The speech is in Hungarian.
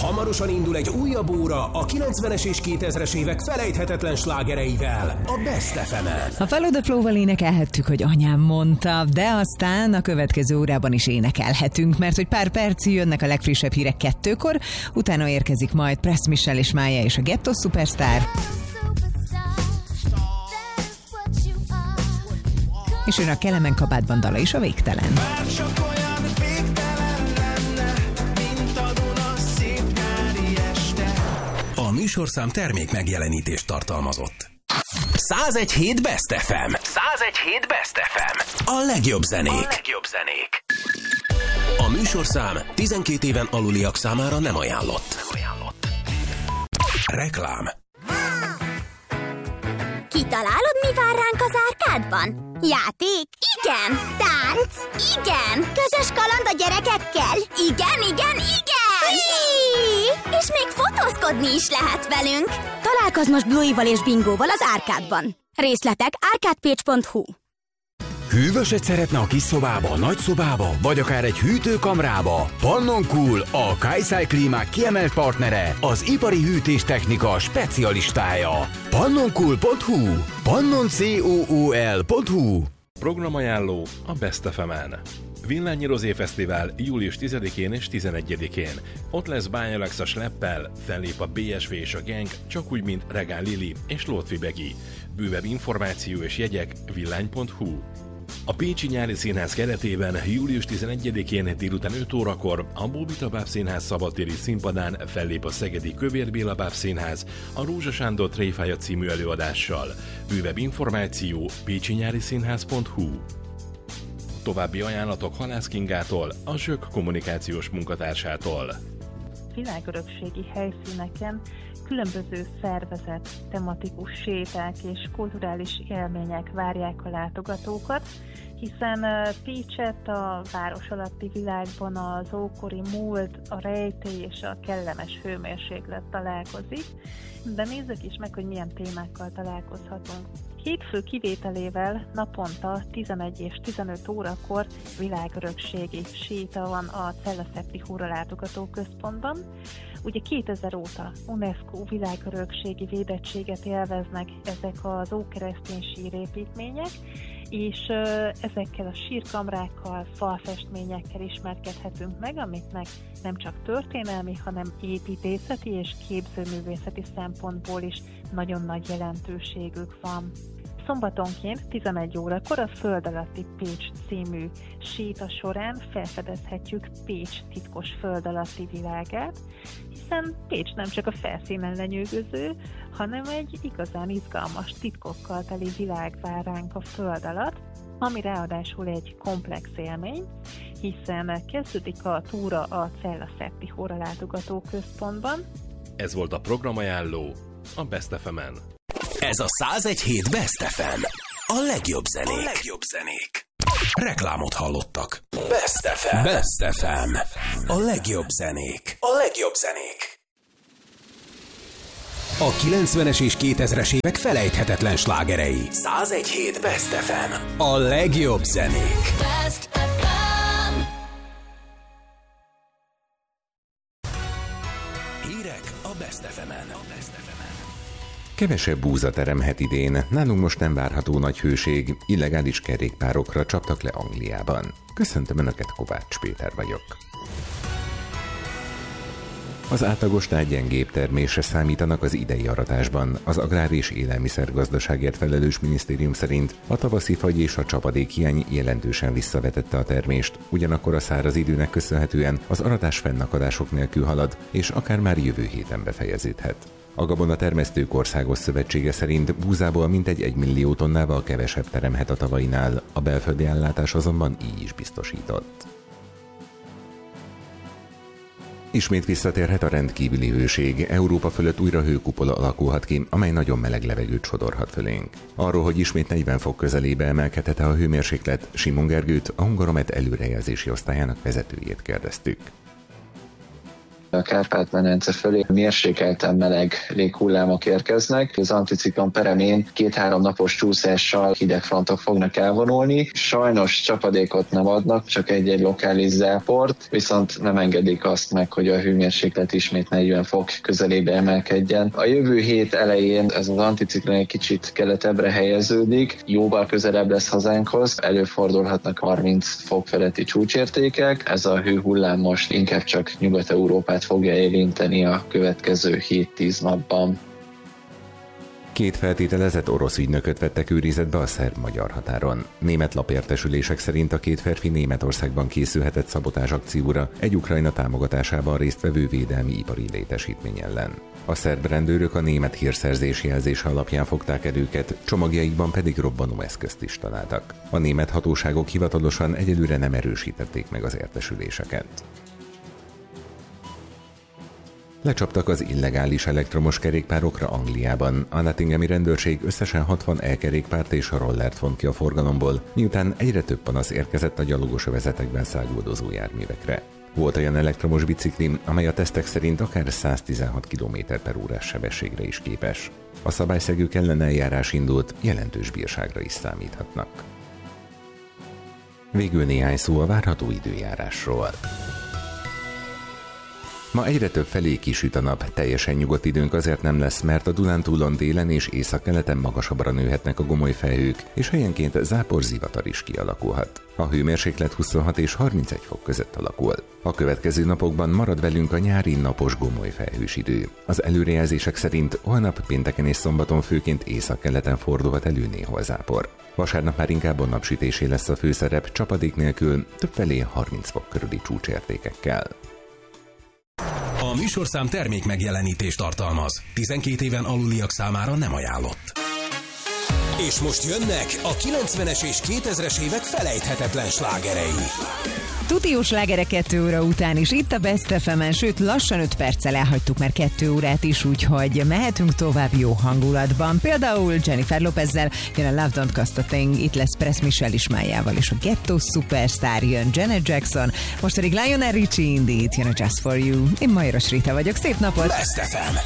Hamarosan indul egy újabb óra a 90-es és 2000-es évek felejthetetlen slágereivel, a Best FM-en. A Follow the Flow-val énekelhettük, hogy anyám mondta, de aztán a következő órában is énekelhetünk, mert hogy pár percig jönnek a legfrissebb hírek 2-kor, utána érkezik majd Press Michel és Mája és a Ghetto Superstar. És jön a Kelemen kabátban dala is, a Végtelen. A műsorszám termék megjelenítést tartalmazott. 101.7 Best FM. 101.7 Best FM. A legjobb zenék. A műsorszám 12 éven aluliak számára nem ajánlott. Reklám. Kitalálod, mi vár ránk az árkádban? Játék? Igen. Tánc? Igen. Közös kaland a gyerekekkel? Igen. És még fotózkodni is lehet velünk. Találkozz most Bluey-val és Bingóval az árkádban. Részletek arcadepage.hu. Hűvöset szeretne a kis szobába, nagy szobába, vagy akár egy hűtőkamrába? Pannon Cool, a Kaisai Klímák kiemelt partnere, az ipari hűtéstechnika specialistája. pannoncool.hu, pannoncool.hu. Programajánló a Best FM-en. Villányi Rozé Fesztivál július 10-én és 11-én. Ott lesz Bány Alexa Schleppel, fellép a BSV és a Gang, csak úgy, mint Regál Lili és Lótvi Begi. Bővebb információ és jegyek villány.hu. A Pécsi Nyári Színház keretében július 11-én délután 5 órakor a Bóbita Báb Színház szabadtéri színpadán fellép a Szegedi Kövér Béla Báb Színház a Rózsa Sándor Tréfája című előadással. Bővebb információ pécsinyáriszínház.hu. További ajánlatok Halász Kingától, a Zsök kommunikációs munkatársától. Világörökségi helyszíneken különböző szervezett, tematikus séták és kulturális élmények várják a látogatókat, hiszen Pécset a város alatti világban az ókori múlt, a rejtély és a kellemes hőmérséklet találkozik, de nézzük is meg, hogy milyen témákkal találkozhatunk. Hétfő kivételével naponta 11 és 15 órakor világörökségi séta van a Cella-Szepti Húra látogatóközpontban. Ugye 2000 óta UNESCO világörökségi védettséget élveznek ezek az ókeresztény sírépítmények, és ezekkel a sírkamrákkal, falfestményekkel ismerkedhetünk meg, amiknek nem csak történelmi, hanem építészeti és képzőművészeti szempontból is nagyon nagy jelentőségük van. Szombatonként 11 órakor a Föld alatti Pécs című séta során felfedezhetjük Pécs titkos föld alatti világát, hiszen Pécs nem csak a felszínen lenyűgöző, hanem egy igazán izgalmas titkokkal teli világ vár ránk a föld alatt, ami ráadásul egy komplex élmény, hiszen kezdődik a túra a Cella-Szepti Húra látogatóközpontban. Ez volt a programajánló a Best FM-en. Ez a 101.7 Best FM. A legjobb zenék. Reklámot hallottak. Best FM. A legjobb zenék. A 90-es és 2000-es évek felejthetetlen slágerei. 101.7 Best FM. A legjobb zenék. Best FM. Hírek a Best FM-en. Kevesebb búza teremhet idén, nálunk most nem várható nagy hőség, illegális kerékpárokra csaptak le Angliában. Köszöntöm Önöket, Kovács Péter vagyok. Az átlagosnál gyengébb termésre számítanak az idei aratásban. Az Agrár- és Élelmiszergazdaságért felelős minisztérium szerint a tavaszi fagy és a csapadékhiány jelentősen visszavetette a termést, ugyanakkor a száraz időnek köszönhetően az aratás fennakadások nélkül halad, és akár már jövő héten befejeződhet. A Gabona Termesztők Országos Szövetsége szerint búzából mintegy 1 millió tonnával kevesebb teremhet a tavainál, a belföldi ellátás azonban így is biztosított. Ismét visszatérhet a rendkívüli hőség, Európa fölött újra hőkupola alakulhat ki, amely nagyon meleg levegőt sodorhat fölénk. Arról, hogy ismét 40 fok közelébe emelkedhet a hőmérséklet, Simon Gergőt, a Hungaromet előrejelzési osztályának vezetőjét kérdeztük. A Kárpát-medence fölé mérsékelten meleg léghullámok érkeznek. Az anticiklon peremén 2-3 napos csúszással hideg frontok fognak elvonulni. Sajnos csapadékot nem adnak, csak egy lokális záport, viszont nem engedik azt meg, hogy a hőmérséklet ismét 40 fok közelébe emelkedjen. A jövő hét elején ez az anticiklon egy kicsit keletebbre helyeződik, jóval közelebb lesz hazánkhoz, előfordulhatnak 30 fok feletti csúcsértékek. Ez a hőhullám most inkább csak Nyugat-Európát fogja érinteni a következő 7-10 napban. 2 feltételezett orosz ügynököt vettek őrizetbe a szerb-magyar határon. Német lapértesülések szerint a 2 férfi Németországban készülhetett szabotázs akcióra egy Ukrajna támogatásában résztvevő védelmi ipari létesítmény ellen. A szerb rendőrök a német hírszerzési jelzése alapján fogták el őket, csomagjaikban pedig robbanóeszközt is találtak. A német hatóságok hivatalosan egyelőre nem erősítették meg az értesüléseket. Lecsaptak az illegális elektromos kerékpárokra Angliában. A Nottinghami rendőrség összesen 60 e-kerékpárt és rollert vont ki a forgalomból, miután egyre több panasz érkezett a gyalogos övezetekben száguldozó járművekre. Volt olyan elektromos bicikli, amely a tesztek szerint akár 116 km/h sebességre is képes. A szabályszegők ellen eljárás indult, jelentős bírságra is számíthatnak. Végül néhány szó a várható időjárásról. Ma egyre több felé kisüt a nap, teljesen nyugodt időnk azért nem lesz, mert a Dunántúlon délen és északkeleten magasabbra nőhetnek a gomoly felhők, és helyenként záporzivatar is kialakulhat. A hőmérséklet 26 és 31 fok között alakul. A következő napokban marad velünk a nyári napos gomoly felhős idő. Az előrejelzések szerint holnap pénteken és szombaton főként északkeleten fordulhat elő néhol zápor. Vasárnap már inkább a napsütésé lesz a főszerep, csapadék nélkül, többfelé 30 fok körüli csúcsértékekkel. A műsorszám termék megjelenítést tartalmaz. 12 éven aluliak számára nem ajánlott. És most jönnek a 90-es és 2000-es évek felejthetetlen slágerei. Tuti jó slágerek 2 óra után is itt a Best FM-en, sőt lassan 5 perccel elhagytuk már 2 órát is, úgyhogy mehetünk tovább jó hangulatban. Például Jennifer Lopezzel jön a Love Don't Cost a Thing, itt lesz Press Michelle is Májával, és a Ghetto Superstar jön Janet Jackson, most pedig Lionel Richie indít, jön a Just For You. Én Majros Rita vagyok, szép napot! Best FM.